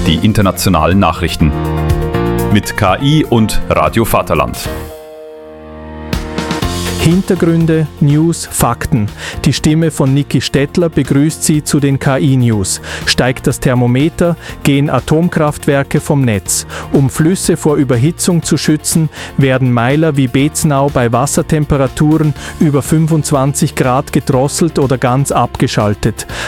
die internationalen Nachrichten. Mit KI und Radio Vaterland. Hintergründe, News, Fakten. Die Stimme von Niki Stettler begrüßt Sie zu den KI-News. Steigt das Thermometer, gehen Atomkraftwerke vom Netz. Um Flüsse vor Überhitzung zu schützen, werden Meiler wie Beznau bei Wassertemperaturen über 25 Grad gedrosselt oder ganz abgeschaltet.